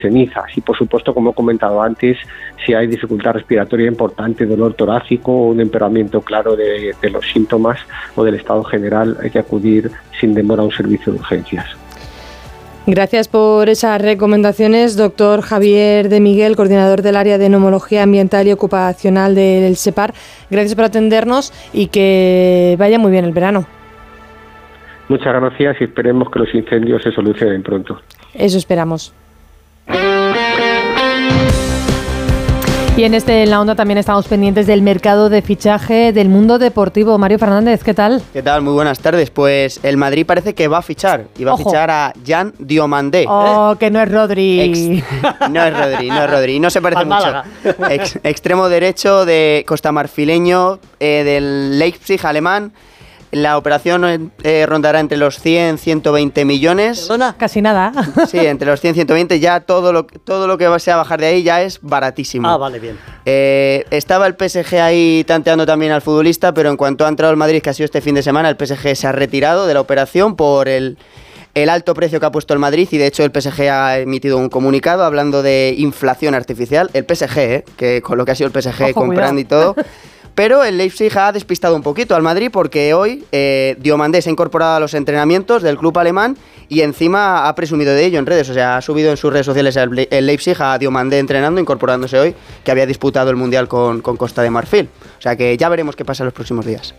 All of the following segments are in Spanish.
cenizas. Y por supuesto, como he comentado antes, si hay dificultad respiratoria importante, dolor torácico o un empeoramiento claro de los síntomas o del estado general, hay que acudir sin demora a un servicio de urgencias. Gracias por esas recomendaciones, doctor Javier de Miguel, coordinador del área de neumología ambiental y ocupacional del SEPAR. Gracias por atendernos y que vaya muy bien el verano. Muchas gracias y esperemos que los incendios se solucionen pronto. Eso esperamos. Y en la Onda también estamos pendientes del mercado de fichaje del mundo deportivo. Mario Fernández, ¿qué tal? ¿Qué tal? Muy buenas tardes. Pues el Madrid parece que va a fichar. Y va a fichar a Jan Diomandé. Oh, que no es Rodri. No es Rodri. No se parece mucho. Extremo derecho de costamarfileño del Leipzig alemán. La operación rondará entre los 100 120 millones. ¿Perdona? Casi nada. Sí, entre los 100 120. Ya todo lo que sea bajar de ahí ya es baratísimo. Ah, vale, bien. Estaba el PSG ahí tanteando también al futbolista, pero en cuanto ha entrado el Madrid, que ha sido este fin de semana, el PSG se ha retirado de la operación por el alto precio que ha puesto el Madrid, y de hecho el PSG ha emitido un comunicado hablando de inflación artificial. El PSG, que con lo que ha sido el PSG comprando y todo. Pero el Leipzig ha despistado un poquito al Madrid porque hoy Diomandé se ha incorporado a los entrenamientos del club alemán y encima ha presumido de ello en redes. O sea, ha subido en sus redes sociales el Leipzig a Diomandé entrenando, incorporándose hoy, que había disputado el Mundial con Costa de Marfil. O sea que ya veremos qué pasa en los próximos días.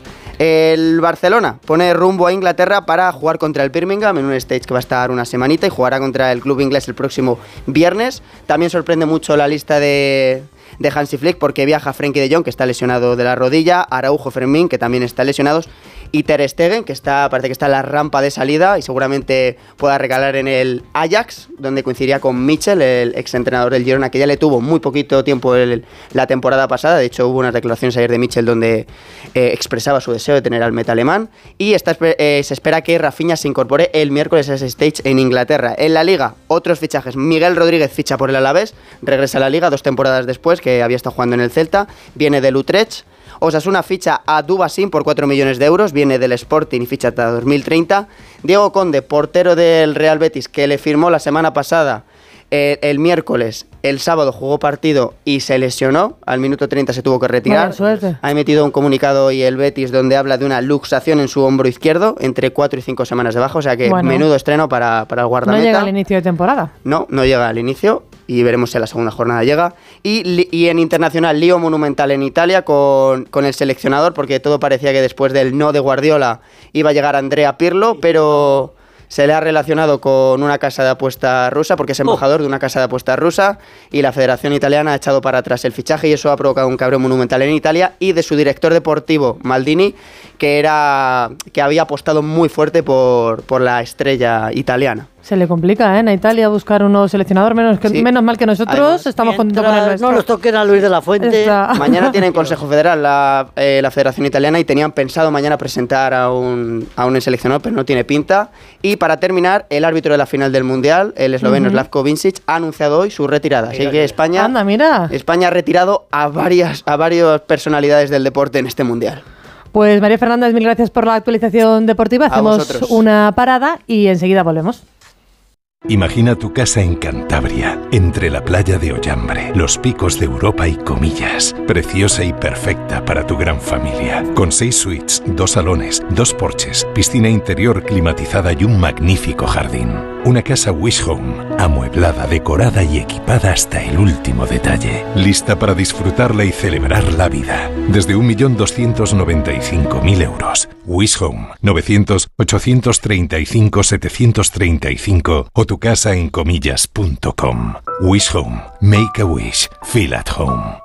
El Barcelona pone rumbo a Inglaterra para jugar contra el Birmingham en un stage que va a estar una semanita y jugará contra el club inglés el próximo viernes. También sorprende mucho la lista de Hansi Flick porque viaja Frenkie de Jong, que está lesionado de la rodilla, Araujo, Fermín, que también están lesionados, y Ter Stegen, que parece que está en la rampa de salida y seguramente pueda recalar en el Ajax, donde coincidiría con Michel, el exentrenador del Girona, que ya le tuvo muy poquito tiempo la temporada pasada. De hecho, hubo unas declaraciones ayer de Michel donde expresaba su deseo de tener al meta alemán, y se espera que Rafinha se incorpore el miércoles a ese stage en Inglaterra. En la Liga, otros fichajes. Miguel Rodríguez ficha por el Alavés, regresa a la Liga 2 temporadas después, que había estado jugando en el Celta, viene del Utrecht. Osasuna ficha a Dubasín por 4 millones de euros, viene del Sporting y ficha hasta 2030. Diego Conde, portero del Real Betis, que le firmó la semana pasada, el miércoles, el sábado jugó partido y se lesionó, al minuto 30 se tuvo que retirar. Ha emitido un comunicado y el Betis donde habla de una luxación en su hombro izquierdo, entre 4 y 5 semanas de baja, o sea que menudo estreno para el guardameta. No llega al inicio de temporada. No llega al inicio y veremos si a la segunda jornada llega. Y en internacional, lío monumental en Italia con el seleccionador, porque todo parecía que después del no de Guardiola iba a llegar Andrea Pirlo, pero se le ha relacionado con una casa de apuestas rusa, porque es embajador de una casa de apuestas rusa, y la Federación Italiana ha echado para atrás el fichaje, y eso ha provocado un cabreo monumental en Italia, y de su director deportivo, Maldini, que había apostado muy fuerte por la estrella italiana. Se le complica, en Italia buscar un nuevo seleccionador, menos mal que nosotros además, estamos contentos con el nuestro. No nos toquen a Luis de la Fuente. Mañana tienen Consejo Federal la Federación Italiana y tenían pensado mañana presentar a un seleccionador, pero no tiene pinta. Y para terminar, el árbitro de la final del Mundial, el esloveno Slavko Vincic, ha anunciado hoy su retirada. Así que España ha retirado a varias personalidades del deporte en este Mundial. Pues María Fernández, mil gracias por la actualización deportiva. Hacemos una parada y enseguida volvemos. Imagina tu casa en Cantabria, entre la playa de Ollambre, los picos de Europa y Comillas. Preciosa y perfecta para tu gran familia. Con 6 suites, 2 salones, 2 porches, piscina interior climatizada y un magnífico jardín. Una casa Wish Home, amueblada, decorada y equipada hasta el último detalle. Lista para disfrutarla y celebrar la vida. Desde 1.295.000 euros. Wish Home, 900-835-735 o tu casa en comillas.com. Wish Home. Make a wish. Feel at home.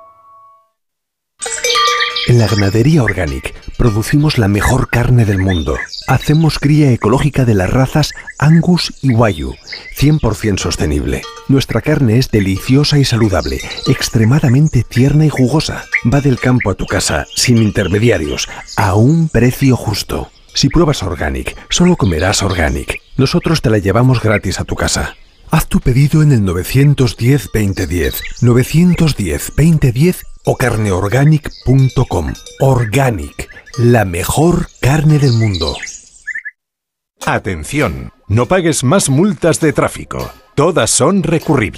En la Ganadería Organic producimos la mejor carne del mundo. Hacemos cría ecológica de las razas Angus y Wagyu, 100% sostenible. Nuestra carne es deliciosa y saludable, extremadamente tierna y jugosa. Va del campo a tu casa, sin intermediarios, a un precio justo. Si pruebas Organic, solo comerás Organic. Nosotros te la llevamos gratis a tu casa. Haz tu pedido en el 910-2010, 910-2010 o carneorganic.com. Organic, la mejor carne del mundo. Atención, no pagues más multas de tráfico. Todas son recurribles.